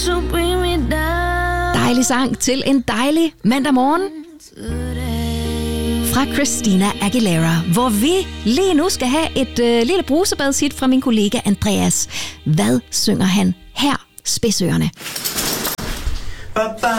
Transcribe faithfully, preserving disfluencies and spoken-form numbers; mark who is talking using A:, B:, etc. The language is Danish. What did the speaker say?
A: Dejlig sang til en dejlig mandag morgen fra Christina Aguilera, hvor vi lige nu skal have et øh, lille brusebads-hit fra min kollega Andreas. Hvad synger han her? Spidsørerne.